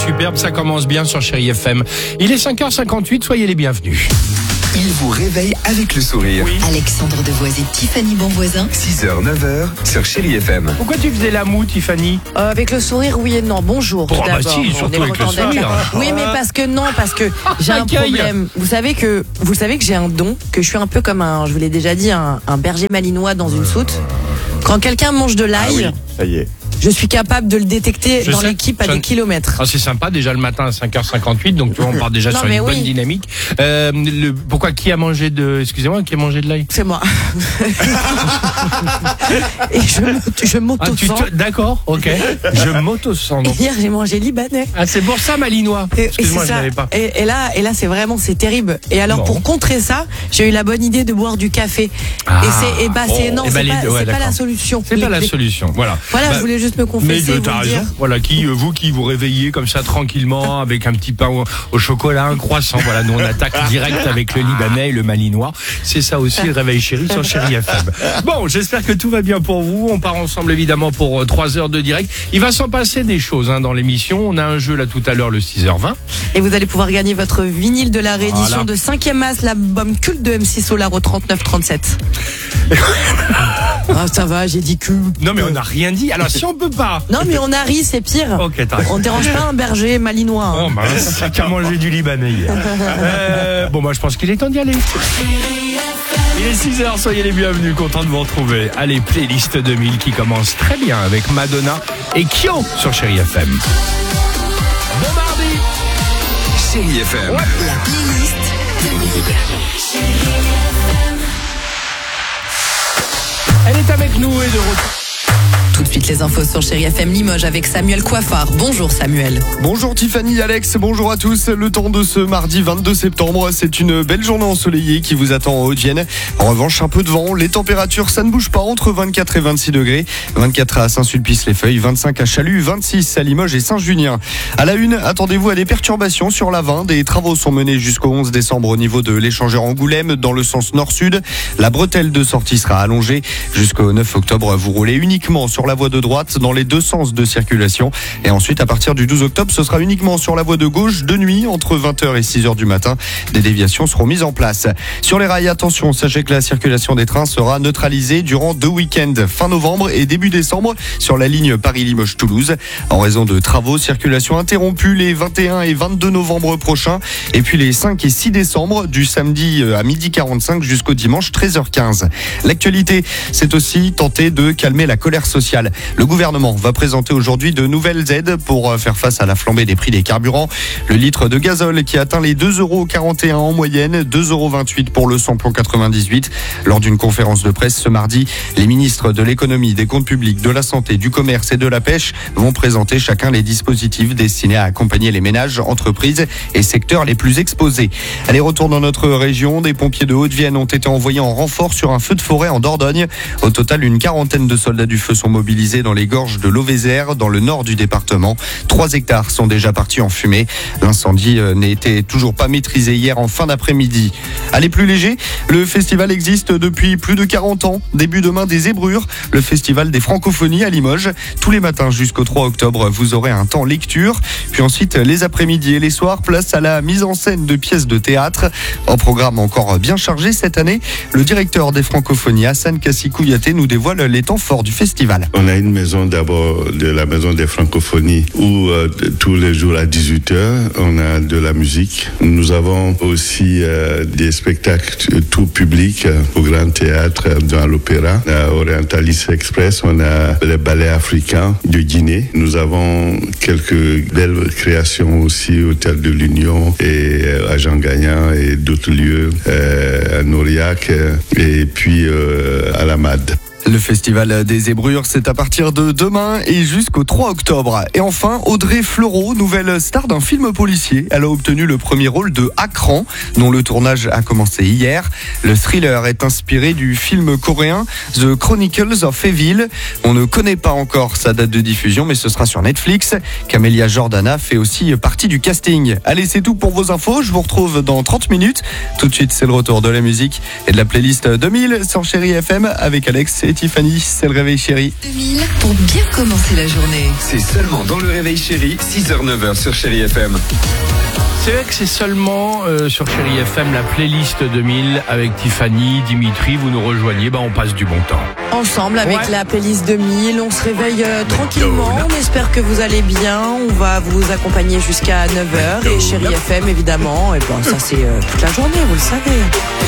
superbe, ça commence bien sur Chérie FM. Il est 5h58, soyez les bienvenus. Il vous réveille avec le sourire. Oui. Alexandre Devoise et Tiffany Bonvoisin. 6h, 9h sur Chérie FM. Pourquoi tu faisais la moue, Tiffany? Avec le sourire, oui et non. Bonjour. Oh, tout bah d'abord. si, On surtout est avec le content d'être sourire. là. Oui, mais parce que j'ai un Accueil. problème. Vous savez que j'ai un don, que je suis un peu comme je vous l'ai déjà dit, un berger malinois dans une soute. Quand quelqu'un mange de l'ail, Ça y est. je suis capable de le détecter Je dans sais, l'équipe à ça- des kilomètres. Ah, c'est sympa, déjà le matin à 5h58, donc tu vois, on part déjà Non, sur mais une bonne oui. dynamique. Pourquoi qui a mangé de l'ail? C'est moi. Et je m'auto-sens. D'accord, ok. Je m'auto-sens. donc. Hier, j'ai mangé libanais. Ah, c'est pour ça, malinois. Et Excuse-moi, c'est je ça. l'avais pas. Et là, c'est terrible. Et alors, Bon. pour contrer ça, j'ai eu la bonne idée de boire du café. Ah. C'est non, Eh ben, c'est pas, ouais, c'est pas d'accord. la solution. C'est pas la solution, voilà. Voilà, Bah, je voulais juste me Mais confesser. t'as vous raison. dire. Voilà, vous qui vous réveillez comme ça tranquillement avec un petit pain au chocolat, un croissant. Voilà, nous on attaque direct avec le Libanais et le Malinois. C'est ça aussi le réveil chéri sur Chérie FM. Bon, j'espère que tout va bien pour vous. On part ensemble évidemment pour 3 heures de direct. Il va s'en passer des choses dans l'émission. On a un jeu là tout à l'heure, le 6h20. Et vous allez pouvoir gagner votre vinyle de la réédition Voilà. de 5e As, l'album culte de MC Solar au 3937. Ah, ça va, j'ai dit culte. Non mais on n'a rien dit. Alors si on peut pas. Non, mais on a ri, c'est pire. Ok, t'as raison. On dérange pas un berger malinois. hein. Oh mince, c'est qu'à manger du Libanais hier. Bon, moi je pense qu'il est temps d'y aller. Il est 6h, soyez les bienvenus, content de vous retrouver. Allez, playlist 2000 qui commence très bien avec Madonna et Kyo sur Chérie FM. Bon mardi. Chérie FM. La playlist 2000. Elle est avec nous et de retour. Tout de suite les infos sur Chérie FM Limoges avec Samuel Coiffard. Bonjour Samuel. Bonjour Tiffany, Alex, bonjour à tous. Le temps de ce mardi 22 septembre, c'est une belle journée ensoleillée qui vous attend en Haute-Vienne. En revanche, un peu de vent, les températures, ça ne bouge pas, entre 24 et 26 degrés. 24 à Saint-Sulpice-les-Feuilles, 25 à Chalut, 26 à Limoges et Saint-Junien. À la une, attendez-vous à des perturbations sur l'A20. Des travaux sont menés jusqu'au 11 décembre au niveau de l'échangeur Angoulême dans le sens nord-sud. La bretelle de sortie sera allongée. Jusqu'au 9 octobre, vous roulez uniquement sur la voie de droite dans les deux sens de circulation. Et ensuite, à partir du 12 octobre, ce sera uniquement sur la voie de gauche de nuit entre 20h et 6h du matin. Des déviations seront mises en place. Sur les rails, attention, sachez que la circulation des trains sera neutralisée durant 2 week-ends, fin novembre et début décembre, sur la ligne Paris-Limoges-Toulouse. En raison de travaux, circulation interrompue les 21 et 22 novembre prochains. Et puis les 5 et 6 décembre, du samedi à 12h45 jusqu'au dimanche 13h15. L'actualité, c'est aussi tenter de calmer la colère sociale. Le gouvernement va présenter aujourd'hui de nouvelles aides pour faire face à la flambée des prix des carburants. Le litre de gazole qui atteint les 2,41 € en moyenne, 2,28 € pour le samplon 98. Lors d'une conférence de presse ce mardi, les ministres de l'économie, des comptes publics, de la santé, du commerce et de la pêche vont présenter chacun les dispositifs destinés à accompagner les ménages, entreprises et secteurs les plus exposés. Allez, retour dans notre région. Des pompiers de Haute-Vienne ont été envoyés en renfort sur un feu de forêt en Dordogne. Au total, une quarantaine de soldats du feu sont mobilisés dans les gorges de l'Auvézère, dans le nord du département. 3 hectares sont déjà partis en fumée. L'incendie n'était toujours pas maîtrisé hier en fin d'après-midi. Allez, plus léger, le festival existe depuis plus de 40 ans. Début demain des Zébrures, le festival des francophonies à Limoges. Tous les matins jusqu'au 3 octobre, vous aurez un temps lecture. Puis ensuite, les après-midi et les soirs, place à la mise en scène de pièces de théâtre. Un programme encore bien chargé cette année. Le directeur des francophonies, Hassan Kassi-Kouyaté, nous dévoile les temps forts du festival. On a une maison d'abord, de la maison des francophonies, où tous les jours à 18h, on a de la musique. Nous avons aussi des spectacles tout public au Grand Théâtre, dans l'Opéra. À Orientalis Express, on a les ballets africains de Guinée. Nous avons quelques belles créations aussi au Théâtre de l'Union et à Jean Gagnan et d'autres lieux, à Noriac et puis à la MAD. Le festival des Zébrures, c'est à partir de demain et jusqu'au 3 octobre. Et enfin, Audrey Fleurot, nouvelle star d'un film policier. Elle a obtenu le premier rôle de Akran, dont le tournage a commencé hier. Le thriller est inspiré du film coréen The Chronicles of Evil. On ne connaît pas encore sa date de diffusion, mais ce sera sur Netflix. Camélia Jordana fait aussi partie du casting. Allez, c'est tout pour vos infos. Je vous retrouve dans 30 minutes. Tout de suite, c'est le retour de la musique et de la playlist 2000 sur Chérie FM avec Alex et et Tiffany, c'est le réveil chéri. 2000 pour bien commencer la journée. C'est seulement dans le réveil chéri, 6h-9h sur Chérie FM. C'est vrai que c'est seulement sur Chérie FM, la playlist 2000 avec Tiffany, Dimitri, vous nous rejoignez, on passe du bon temps. Ensemble avec Ouais. la playlist 2000, on se réveille tranquillement, on espère que vous allez bien, on va vous accompagner jusqu'à 9h et Chérie FM évidemment, et ça c'est toute la journée, vous le savez.